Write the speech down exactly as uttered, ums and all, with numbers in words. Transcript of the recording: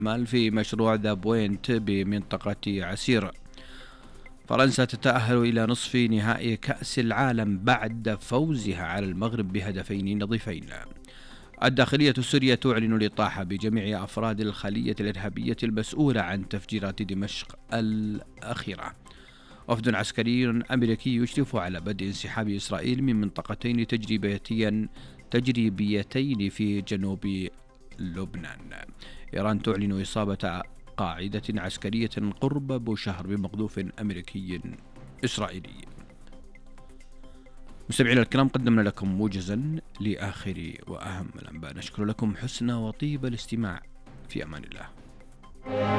مال في مشروع ذا بوينت بمنطقة عسير. فرنسا تتأهل إلى نصف نهائي كأس العالم بعد فوزها على المغرب بهدفين نظيفين. الداخلية السورية تعلن الإطاحة بجميع أفراد الخلية الإرهابية المسؤولة عن تفجيرات دمشق الأخيرة. وفد عسكري أمريكي يشرف على بدء انسحاب إسرائيل من منطقتين تجريبيتين تجريبيتين في جنوب لبنان. إيران تعلن إصابة قاعدة عسكرية قرب بوشهر بمقذوف أمريكي إسرائيلي. مستمعينا الكرام، قدمنا لكم موجزا لآخر وأهم الأنباء. نشكر لكم حسن وطيب الاستماع. في أمان الله.